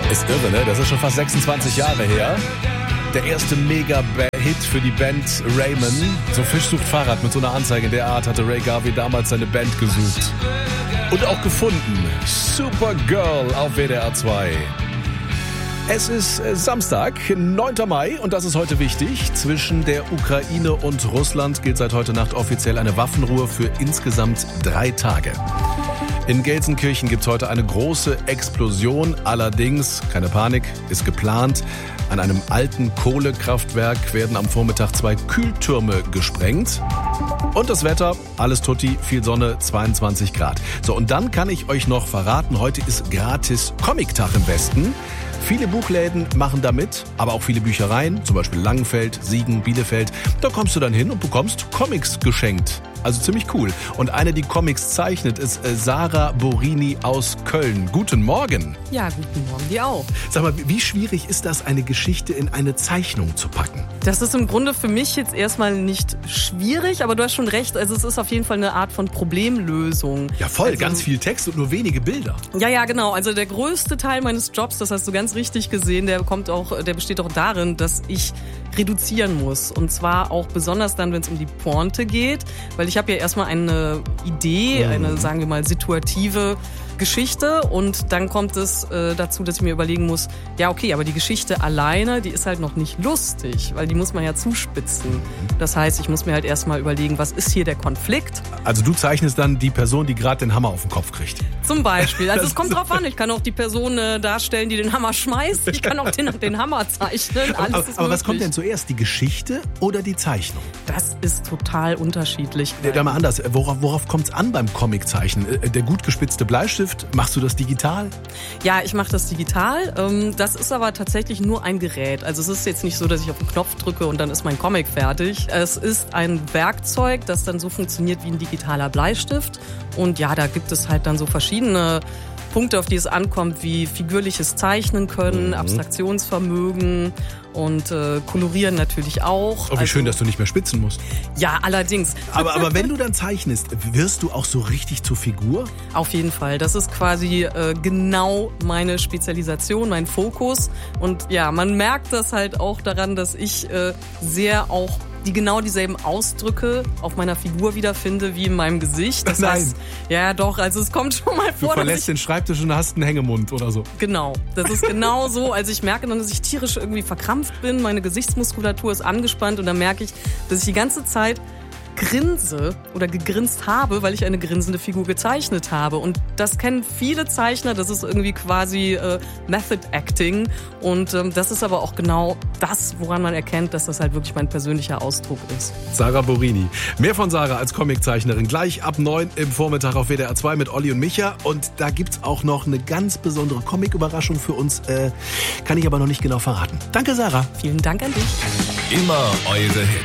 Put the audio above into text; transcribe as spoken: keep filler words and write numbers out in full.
Ist irre, ne? Das ist schon fast sechsundzwanzig Jahre her. Der erste Mega-Hit für die Band Raymond. So Fisch sucht Fahrrad mit so einer Anzeige in der Art hatte Ray Garvey damals seine Band gesucht. Und auch gefunden. Supergirl auf W D R zwei. Es ist Samstag, neunter Mai, und das ist heute wichtig. Zwischen der Ukraine und Russland gilt seit heute Nacht offiziell eine Waffenruhe für insgesamt drei Tage. In Gelsenkirchen gibt es heute eine große Explosion. Allerdings, keine Panik, ist geplant. An einem alten Kohlekraftwerk werden am Vormittag zwei Kühltürme gesprengt. Und das Wetter, alles tutti, viel Sonne, zweiundzwanzig Grad. So, und dann kann ich euch noch verraten, heute ist gratis Comic-Tag im Westen. Viele Buchläden machen da mit, aber auch viele Büchereien, zum Beispiel Langenfeld, Siegen, Bielefeld. Da kommst du dann hin und bekommst Comics geschenkt. Also ziemlich cool. Und eine, die Comics zeichnet, ist Sarah Borini aus Köln. Guten Morgen. Ja, guten Morgen, dir auch. Sag mal, wie schwierig ist das, eine Geschichte in eine Zeichnung zu packen? Das ist im Grunde für mich jetzt erstmal nicht schwierig, aber du hast schon recht. Also es ist auf jeden Fall eine Art von Problemlösung. Ja, voll. Also, ganz viel Text und nur wenige Bilder. Ja, ja, genau. Also der größte Teil meines Jobs, das hast du ganz richtig gesehen, der kommt auch, der besteht auch darin, dass ich reduzieren muss. Und zwar auch besonders dann, wenn es um die Pointe geht. Weil ich habe ja erstmal eine Idee, eine, sagen wir mal, situative Geschichte. Und dann kommt es äh, dazu, dass ich mir überlegen muss, ja okay, aber die Geschichte alleine, die ist halt noch nicht lustig, weil die muss man ja zuspitzen. Das heißt, ich muss mir halt erstmal überlegen, was ist hier der Konflikt? Also du zeichnest dann die Person, die gerade den Hammer auf den Kopf kriegt. Zum Beispiel. Also es kommt drauf an. Ich kann auch die Person äh, darstellen, die den Hammer schmeißt. Ich kann auch den, den Hammer zeichnen. Alles aber ist aber was möglich. kommt denn zuerst, die Geschichte oder die Zeichnung? Das ist total unterschiedlich. Ja, dann mal anders. Worauf, worauf kommt es an beim Comiczeichnen? Der gut gespitzte Bleistift, machst du das digital? Ja, ich mache das digital. Das ist aber tatsächlich nur ein Gerät. Also es ist jetzt nicht so, dass ich auf den Knopf drücke und dann ist mein Comic fertig. Es ist ein Werkzeug, das dann so funktioniert wie ein digitaler Bleistift. Und ja, da gibt es halt dann so verschiedene Punkte, auf die es ankommt, wie figürliches Zeichnen können, mhm. Abstraktionsvermögen und äh, Kolorieren natürlich auch. Oh, wie also, schön, dass du nicht mehr spitzen musst. Ja, allerdings. Aber, aber wenn du dann zeichnest, wirst du auch so richtig zur Figur? Auf jeden Fall. Das ist quasi äh, genau meine Spezialisation, mein Fokus. Und ja, man merkt das halt auch daran, dass ich äh, sehr auch die genau dieselben Ausdrücke auf meiner Figur wiederfinde wie in meinem Gesicht. Das Nein. heißt, ja doch, also es kommt schon mal vor, Du verlässt dass ich, den Schreibtisch und hast einen Hängemund oder so. Genau, das ist genau so. Also ich merke dann, dass ich tierisch irgendwie verkrampft bin, meine Gesichtsmuskulatur ist angespannt und dann merke ich, dass ich die ganze Zeit grinse oder gegrinst habe, weil ich eine grinsende Figur gezeichnet habe. Und das kennen viele Zeichner, das ist irgendwie quasi äh, Method Acting. Und ähm, das ist aber auch genau das, woran man erkennt, dass das halt wirklich mein persönlicher Ausdruck ist. Sarah Borini. Mehr von Sarah als Comiczeichnerin gleich ab neun im Vormittag auf W D R zwei mit Olli und Micha. Und da gibt's auch noch eine ganz besondere Comic-Überraschung für uns. Äh, kann ich aber noch nicht genau verraten. Danke, Sarah. Vielen Dank an dich. Immer eure Hits.